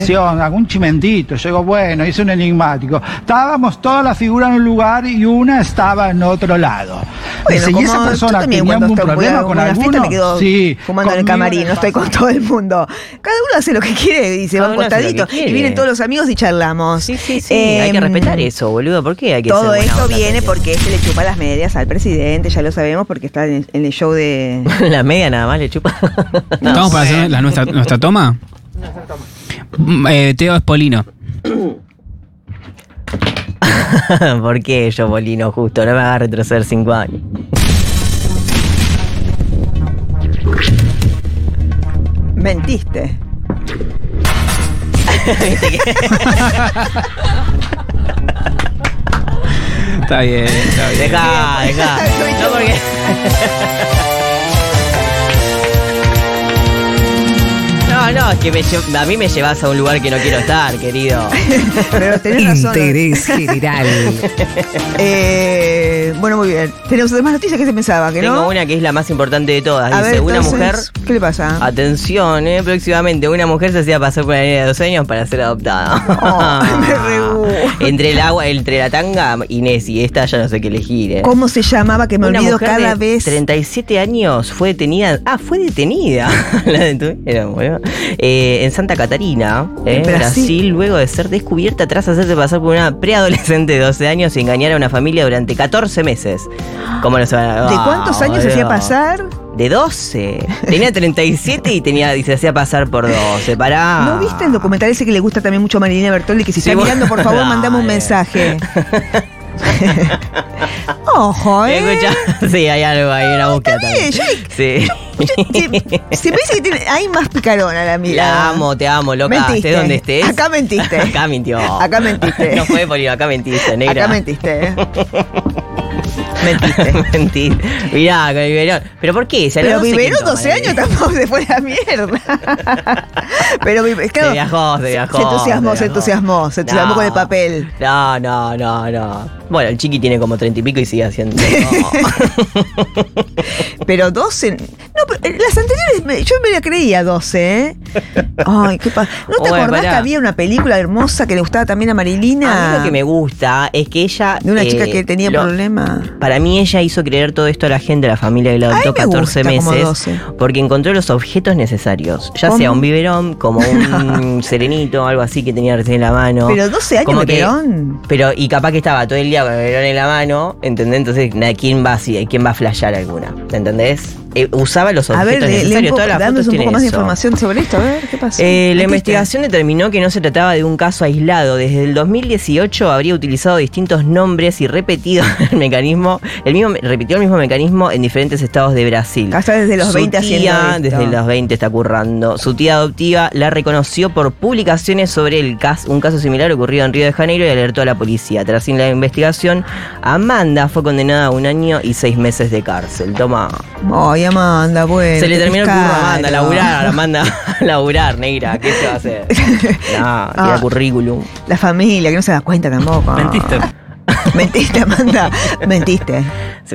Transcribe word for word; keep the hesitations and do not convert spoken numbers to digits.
algún chimentito. Yo digo, bueno, hice un enigmático. Estábamos todas las figuras en un lugar y una estaba en otro lado. Bueno, Dice, ¿y esa persona tenía algún problema con alguno? Me quedo sí, fumando en el camarín, no estoy con todo el mundo. Cada uno hace lo que quiere y se va acostadito. Y vienen todos los amigos y charlamos. Sí, sí, sí. Eh, hay que respetar eso, boludo. ¿Por qué hay que todo esto viene porque este le chupa las medias al presidente, ya lo sabemos, porque está en, en el show de... La media nada más le chupa. No, ¿estamos para hacer la, nuestra, nuestra toma? Nuestra toma. Eh, Teo Espolino. ¿Por qué yo, Polino, justo? No me hagas retroceder cinco años. Mentiste. Está bien, está bien. Deja, deja. No, porque... No, no, es que me lle- a mí me llevas a un lugar que no quiero estar, querido. Pero tenés razón. Interés general. eh, bueno, muy bien. Tenemos demás noticias que se pensaba, que Tengo no. una que es la más importante de todas. A Dice, ver, una entonces, mujer... ¿qué le pasa? Atención, eh, próximamente una mujer se hacía pasar por una niña de doce años para ser adoptada. Oh, me re gusta. Entre el agua, entre la tanga, Inés y esta ya no sé qué elegir. Eh. ¿Cómo se llamaba? Que me Una olvido mujer cada de vez. treinta y siete años fue detenida. Ah, fue detenida. La detuvieron, bueno. eh, en Santa Catarina, eh, En Brasil. Brasil, luego de ser descubierta tras hacerse pasar por una preadolescente de doce años y engañar a una familia durante catorce meses. ¿Cómo no se van a... ¿De Ah, cuántos años se hacía pasar? De doce. Tenía treinta y siete y, tenía, y se hacía pasar por doce. Pará. ¿No viste el documental ese que le gusta también mucho a Marilina Bertoldi? Que si Sí, está bueno. mirando, por favor, Dale. mandame un mensaje. Ojo, ¿eh? Escucha, sí, hay algo, hay una búsqueda Está bien, también. yo- Sí. Se, se parece que tiene, hay más picarona la mía. La amo, te amo, loca. Mentiste. Estés donde estés. Acá mentiste. Acá mintió. Acá mentiste. No fue, Polino, acá mentiste, negra. Acá mentiste, ¿eh? Mentiste. Mentí. Mirá, con el biberón. ¿Pero por qué? Se Pero no sé Biberón quién toma, doce eh. años tampoco se fue a la mierda. Pero es claro, Se viajó, se viajó. Se entusiasmó, se se viajó. entusiasmó, se entusiasmó No. con el papel. No, no, no, no. Bueno, el chiqui tiene como treinta y pico y sigue haciendo. No. Pero doce. No, pero las anteriores me- yo me la creía doce, ¿eh? Ay, qué pasa. ¿No te Bueno, acordás pará. que había una película hermosa que le gustaba también a Marilina? A mí lo que me gusta es que ella... De una eh, chica que tenía lo- problema. Para mí ella hizo creer todo esto a la gente, a la familia que la adoptó A mí me catorce gusta como meses, doce. porque encontró los objetos necesarios, ya ¿Cómo? sea un biberón, como un serenito, algo así que tenía recién en la mano. Pero doce años Como que- biberón. Pero, y capaz que estaba todo el día con el biberón en la mano, ¿entendés? Entonces, na- ¿quién va así? ¿Quién va a flashear alguna? ¿Entendés? Eh, usaba los A objetos ver, le- le necesarios, un poco, todas las danos fotos un tienen poco más de eso. información sobre esto. A ver, ¿qué pasó? Eh, la Aquí investigación determinó que no se trataba de un caso aislado. Desde el dos mil dieciocho habría utilizado distintos nombres y repetido el mecanismo, el mismo, repitió el mismo mecanismo en diferentes estados de Brasil. está. Hasta desde los Su veinte tía, haciendo esto. desde los veinte está currando. Su tía adoptiva la reconoció por publicaciones sobre el caso, un caso similar ocurrido en Río de Janeiro y alertó a la policía. Tras la investigación, Amanda fue condenada a un año y seis meses de cárcel. Toma. Ay, Amanda, bueno. Se le te terminó el curro a pescaron. Amanda, a laburar, Amanda, a laburar, negra. ¿Qué se va a hacer? No, tira Ah. currículum. La familia, que no se da cuenta tampoco. Mentiste. Mentiste, Amanda. Mentiste.